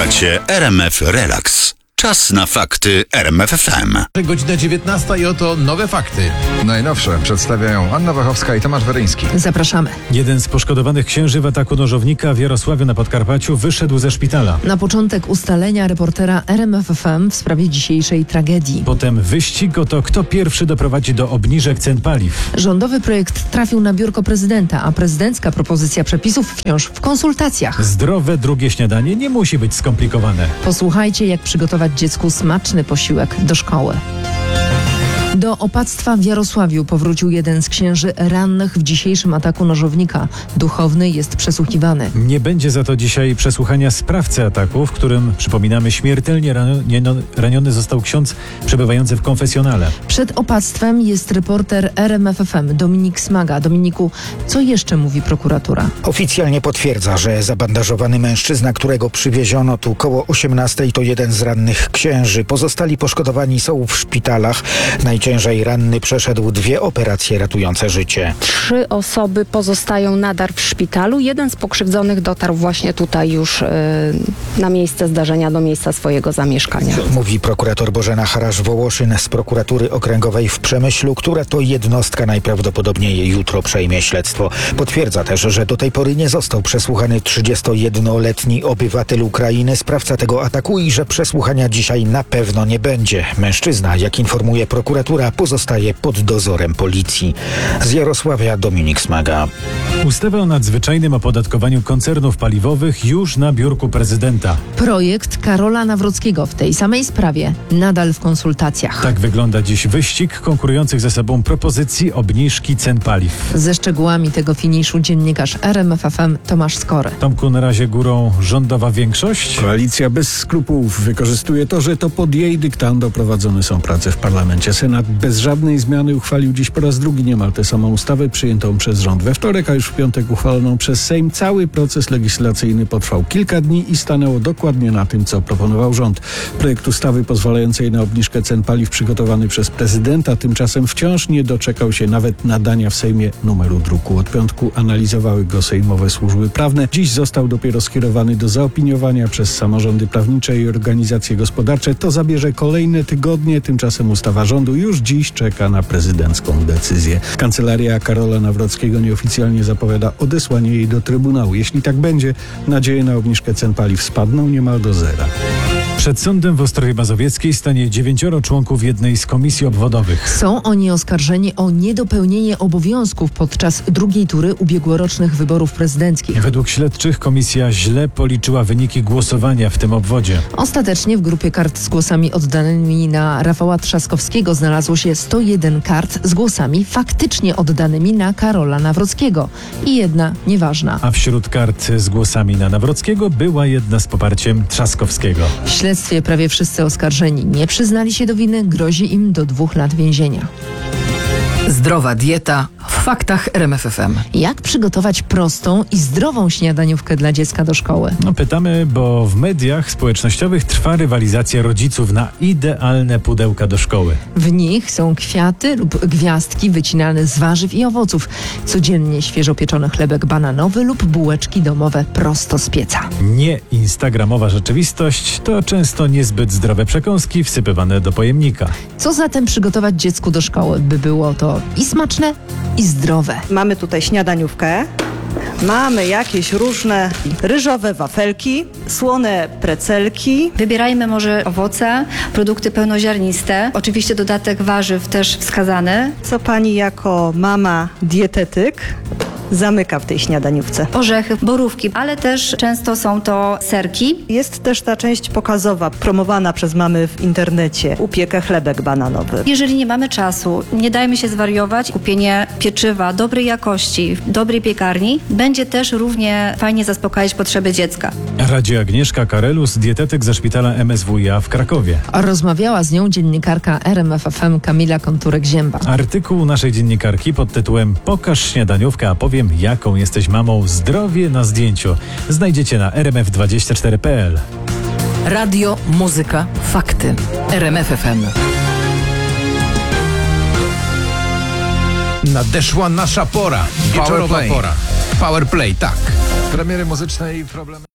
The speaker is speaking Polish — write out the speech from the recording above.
Słuchacie RMF Relax. Czas na fakty RMF FM. Godzina 19 i oto nowe fakty. Najnowsze przedstawiają Anna Wachowska i Tomasz Weryński. Zapraszamy. Jeden z poszkodowanych księży w ataku nożownika w Jarosławiu na Podkarpaciu wyszedł ze szpitala. Na początek ustalenia reportera RMF FM w sprawie dzisiejszej tragedii. Potem wyścig o to, kto pierwszy doprowadzi do obniżek cen paliw. Rządowy projekt trafił na biurko prezydenta, a prezydencka propozycja przepisów wciąż w konsultacjach. Zdrowe drugie śniadanie nie musi być skomplikowane. Posłuchajcie, jak przygotować dziecku smaczny posiłek do szkoły. Do opactwa w Jarosławiu powrócił jeden z księży rannych w dzisiejszym ataku nożownika. Duchowny jest przesłuchiwany. Nie będzie za to dzisiaj przesłuchania sprawcy ataku, w którym, przypominamy, śmiertelnie raniony został ksiądz przebywający w konfesjonale. Przed opactwem jest reporter RMF FM Dominik Smaga. Dominiku, co jeszcze mówi prokuratura? Oficjalnie potwierdza, że zabandażowany mężczyzna, którego przywieziono tu koło 18, to jeden z rannych księży. Pozostali poszkodowani są w szpitalach. Najciężej ranny przeszedł 2 operacje ratujące życie. 3 osoby pozostają nadal w szpitalu. Jeden z pokrzywdzonych dotarł właśnie tutaj już na miejsce zdarzenia, do miejsca swojego zamieszkania. Mówi prokurator Bożena Harasz-Wołoszyn z prokuratury okręgowej w Przemyślu, która to jednostka najprawdopodobniej jutro przejmie śledztwo. Potwierdza też, że do tej pory nie został przesłuchany 31-letni obywatel Ukrainy, sprawca tego ataku, i że przesłuchania dzisiaj na pewno nie będzie. Mężczyzna, jak informuje prokuratura, pozostaje pod dozorem policji. Z Jarosławia Dominik Smaga. Ustawa o nadzwyczajnym opodatkowaniu koncernów paliwowych już na biurku prezydenta. Projekt Karola Nawrockiego w tej samej sprawie nadal w konsultacjach. Tak wygląda dziś wyścig konkurujących ze sobą propozycji obniżki cen paliw. Ze szczegółami tego finiszu dziennikarz RMF FM Tomasz Skory. Tomku, na razie górą rządowa większość? Koalicja bez skrupułów wykorzystuje to, że to pod jej dyktando prowadzone są prace w parlamencie. Senat bez żadnej zmiany uchwalił dziś po raz drugi niemal tę samą ustawę przyjętą przez rząd we wtorek, a już w piątek uchwaloną przez Sejm. Cały proces legislacyjny potrwał kilka dni i stanęło dokładnie na tym, co proponował rząd. Projekt ustawy pozwalającej na obniżkę cen paliw przygotowany przez prezydenta tymczasem wciąż nie doczekał się nawet nadania w Sejmie numeru druku. Od piątku analizowały go sejmowe służby prawne. Dziś został dopiero skierowany do zaopiniowania przez samorządy prawnicze i organizacje gospodarcze. To zabierze kolejne tygodnie. Tymczasem ustawa rządu już dziś czeka na prezydencką decyzję. Kancelaria Karola Nawrockiego nieoficjalnie zapowiada odesłanie jej do Trybunału. Jeśli tak będzie, nadzieje na obniżkę cen paliw spadną niemal do zera. Przed sądem w Ostrowie Mazowieckiej stanie 9 członków jednej z komisji obwodowych. Są oni oskarżeni o niedopełnienie obowiązków podczas drugiej tury ubiegłorocznych wyborów prezydenckich. Według śledczych komisja źle policzyła wyniki głosowania w tym obwodzie. Ostatecznie w grupie kart z głosami oddanymi na Rafała Trzaskowskiego znalazło się 101 kart z głosami faktycznie oddanymi na Karola Nawrockiego i jedna nieważna. A wśród kart z głosami na Nawrockiego była jedna z poparciem Trzaskowskiego. W śledztwie prawie wszyscy oskarżeni nie przyznali się do winy, grozi im do 2 lat więzienia. Zdrowa dieta w faktach RMF FM. Jak przygotować prostą i zdrową śniadaniówkę dla dziecka do szkoły? Pytamy, bo w mediach społecznościowych trwa rywalizacja rodziców na idealne pudełka do szkoły. W nich są kwiaty lub gwiazdki wycinane z warzyw i owoców. Codziennie świeżo pieczony chlebek bananowy lub bułeczki domowe prosto z pieca. Nie instagramowa rzeczywistość to często niezbyt zdrowe przekąski wsypywane do pojemnika. Co zatem przygotować dziecku do szkoły, by było to i smaczne, i zdrowe? Mamy tutaj śniadaniówkę. Mamy jakieś różne ryżowe wafelki, słone precelki. Wybierajmy może owoce, produkty pełnoziarniste. Oczywiście dodatek warzyw też wskazany. Co pani jako mama dietetyk zamyka w tej śniadaniówce? Orzechy, borówki, ale też często są to serki. Jest też ta część pokazowa, promowana przez mamy w internecie. Upiekę chlebek bananowy. Jeżeli nie mamy czasu, nie dajmy się zwariować. Kupienie pieczywa dobrej jakości w dobrej piekarni będzie też równie fajnie zaspokajać potrzeby dziecka. Radzi Agnieszka Karelus, dietetyk ze szpitala MSWiA w Krakowie. Rozmawiała z nią dziennikarka RMF FM Kamila Konturek-Zięba. Artykuł naszej dziennikarki pod tytułem „Pokaż śniadaniówkę, a powiem, jaką jesteś mamą. Zdrowie na zdjęciu” znajdziecie na rmf24.pl. Radio, muzyka, fakty. RMF FM. Nadeszła nasza pora. Wieczorowa pora. Power Play, tak. Premiery muzyczne i problemy.